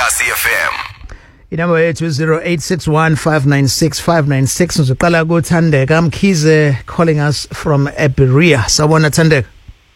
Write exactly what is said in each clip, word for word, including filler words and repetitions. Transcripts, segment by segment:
Ikasi F M. Inamba yethu zero eight six one five nine six five nine six. Ngizoqala kuThandeka Mkhize calling us from Eberia. Sawona Thandeka.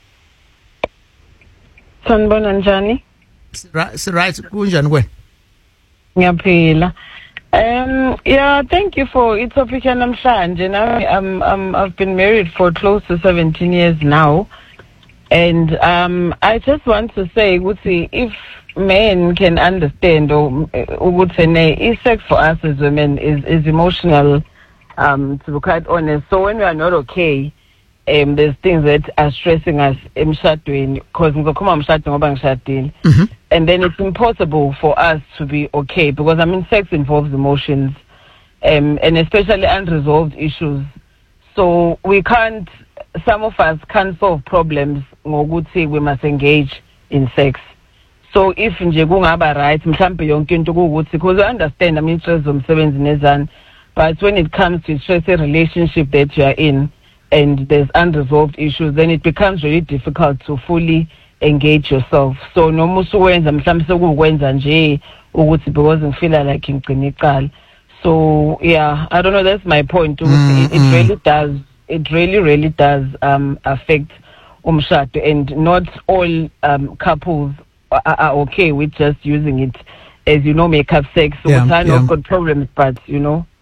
Sanibona njani? Si right kunjani kwena? Ngiyaphila. Um yeah, thank you for it topic namhlanje. Now I'm I'm I've been married for close to seventeen years now. And um I just want to say ukuthi if men can understand or ukuthi sex for us as women is is emotional, um to be quite honest. So when we are not okay, um there's things that are stressing us emshadweni because ngizokhuluma umshado ngoba ngishadile. And then it's impossible for us to be okay because I mean sex involves emotions, um and especially unresolved issues. So we can't some of us can't solve problems ngokuthi we must engage in sex. So if nje kungaba right mhlambe yonke into ukuthi because I understand I mean stress zomsebenzi nezani, but when it comes to stress a relationship that you are in and there's unresolved issues, then it becomes really difficult to fully engage yourself. So noma usuwenza mhlambe sekukwenza nje ukuthi because ngifeel like ngigcina icala. So yeah, I don't know, that's my point. Mm, it, it mm. really does it really really does um affect umshado, and not all um couples are, are okay with just using it as, you know, make up sex. So yeah, we yeah. got problems, but you know